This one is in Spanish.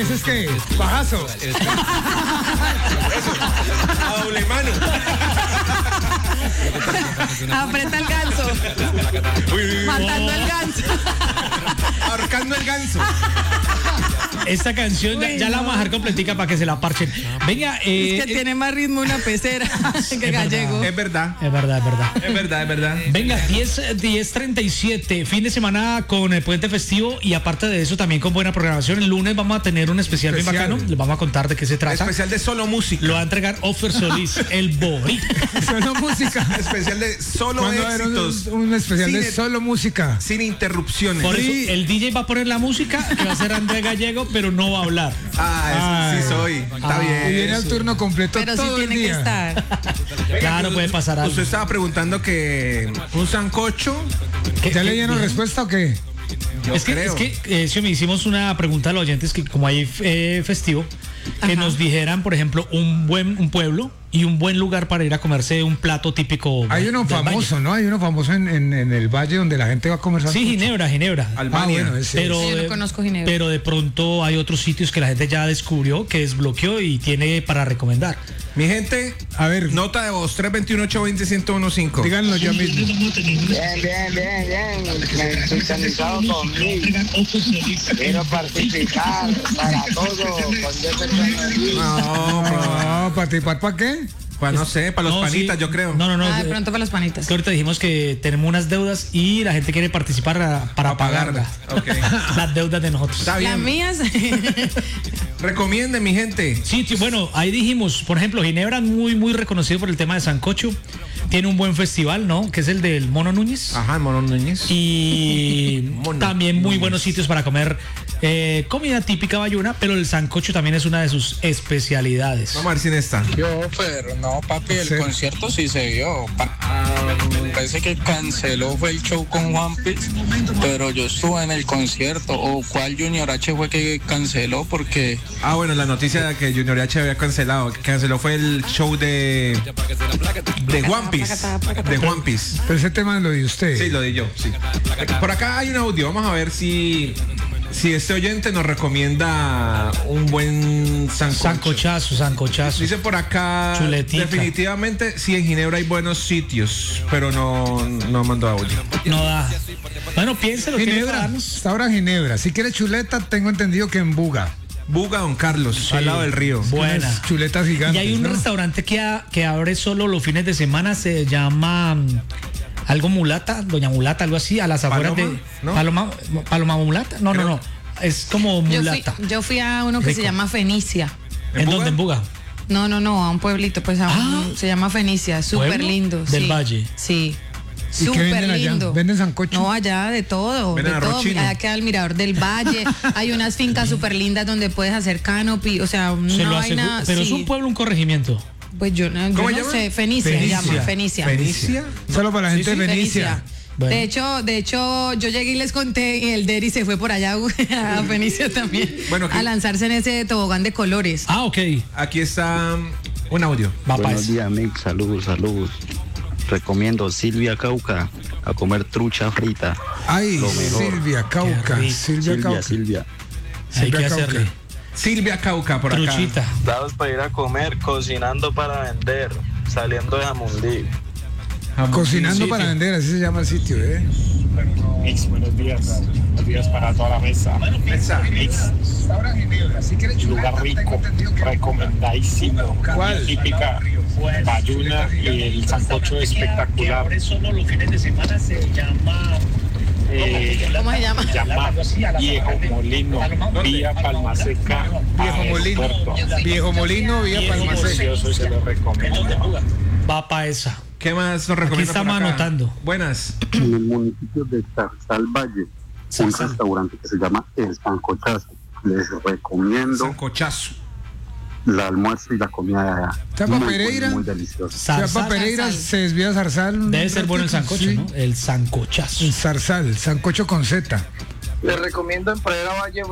¿Eso es qué? ¿Bajazo? A doble mano. Aprieta el ganso. Matando el ganso. Ahorcando el ganso. Esta canción ya la vamos a dejar completica para que se la parchen. Venga, Es que tiene más ritmo una pecera que gallego. Es verdad. Es verdad. Es verdad. Venga, 10:37, fin de semana con el puente festivo y aparte de eso también con buena programación. El lunes vamos a tener un especial bien bacano. Les vamos a contar de qué se trata. Especial de solo música. Lo va a entregar Offer Solís, el Borí. Solo música. Especial de solo ¿Cuándo va a haber éxitos. un especial de Sin- solo música? Sin interrupciones. Por eso Sí. el DJ va a poner la música, que va a ser Andrés Gallego, pero no va a hablar. Sí Ay. soy. Está bien. Y viene al turno completo Pero sí todo el tiene que día. estar. Claro, puede pasar algo. Usted estaba preguntando que un sancocho. ¿Ya le dieron respuesta o qué? Yo creo. Si me hicimos una pregunta a los oyentes que como hay festivo, que Ajá. nos dijeran, por ejemplo, un pueblo y un buen lugar para ir a comerse un plato típico. Hay uno del famoso, ¿no? Hay uno famoso en el valle donde la gente va a comer valle. Sí, Ginebra. Albania. bueno, ese. Pero, Sí, yo no conozco Ginebra. pero de pronto hay otros sitios que la gente ya descubrió, que desbloqueó y tiene para recomendar. Mi gente, A ver, nota de voz 321-820-1015. díganlo ya mismo. Bien. Sintonizado conmigo. Quiero participar para todo. No, ¿participar para qué? Pues no sé, para los No, panitas, sí. yo creo. No. Ah, de pronto para las panitas. Es que ahorita dijimos que tenemos unas deudas y la gente quiere participar para pagarlas. Ok. Las deudas de nosotros. Está Las bien. mías. Recomienden, mi gente. Sí, bueno, ahí dijimos, por ejemplo, Ginebra muy, muy reconocido por el tema de sancocho. Tiene un buen festival, ¿no? Que es el del Mono Núñez. Ajá, Mono Núñez. Y Mono también muy Núñez. buenos sitios para comer comida típica bayuna, pero el sancocho también es una de sus especialidades. Vamos a ver si en esta. Yo, pero no, papi, el Sí. concierto sí se dio. Parece que canceló fue el show con Juan Piz, pero yo estuve en el concierto. ¿O cuál Junior H fue que canceló? Porque Bueno, la noticia de que Junior H había cancelado. Que canceló fue el show de One Piece. De One Piece. Pero ese tema lo de usted. Sí, lo di yo, sí. Por acá hay un audio. Vamos a ver si este oyente nos recomienda un buen sancocho. Sancochazo. Dice por acá, Chuletica. definitivamente sí, en Ginebra hay buenos sitios, pero no mandó audio. No da. Bueno, piénselo. ¿quiere Ginebra. darnos? Está ahora Ginebra. Si quiere chuleta, tengo entendido que en Buga. Buga, Don Carlos, al lado del río. Buena. Unas chuletas gigantes. Y hay un ¿no? restaurante que abre solo los fines de semana, se llama algo Mulata, Doña Mulata, algo así, a las afueras ¿Paloma? de ¿No? Paloma Mulata. No. Es como Mulata. Yo fui a uno que Rico. se llama Fenicia. ¿En ¿En Buga? dónde? En Buga. No, a un pueblito, pues se llama Fenicia, súper ¿Pueblo? lindo. Del sí. Valle. Sí. ¿Y qué Súper venden allá? lindo. ¿Venden sancocho? No, allá de todo. Venden De todo. arroz chino. Allá queda el mirador del valle. Hay unas fincas súper lindas donde puedes hacer canopy. O sea, Se una lo vaina. aseguro. Pero es sí. un pueblo, un corregimiento. Pues yo no ¿Cómo no llama? sé. Fenicia se llama. Fenicia. ¿Fenicia? Solo para la gente de Venecia. Bueno. De hecho, yo llegué y les conté y el Deri se fue por allá a Fenicia también. Bueno, a lanzarse en ese tobogán de colores. Ah, ok. Aquí está un audio. Va para Buenos eso. días, Mix. Saludos. Recomiendo Silvia Cauca a comer trucha frita. Ay, Lo mejor. Silvia Cauca. Qué rico. Silvia Cauca. Silvia. Hay que Silvia hacerle. Cauca. Silvia Cauca por acá. Truchita. Dados para ir a comer, cocinando para vender, saliendo de Jamundí. Cocinando Sí, para sí. vender, así se llama el sitio, ¿eh? Mix, buenos días. Buenos días para toda la mesa. Esa. Mix, lugar rico, recomendadísimo. ¿Cuál? Típica bayuna y el sancocho espectacular. Solo los fines de semana se llama. ¿Cómo se llama? Llama Viejo Molino, vía Palma Seca. Viejo Molino. Viejo Molino, vía Palma Seca. Delicioso, se lo recomiendo. Va para esa. ¿Qué más nos recomienda? estamos por acá? anotando. Buenas. En el municipio de Zarzal Valle, un Zarzal. restaurante que se llama El Sancochazo. Les recomiendo Sancochazo. el almuerzo y la comida de allá. ¿Tapa Muy Pereira? bueno, muy delicioso. Si va para Zarzal. Pereira, Zarzal. se desvía a Zarzal. Debe ser bueno el sancocho, Sí. ¿no? El sancochazo. El Zarzal, sancocho con Z. Les recomiendo en Pradera Valle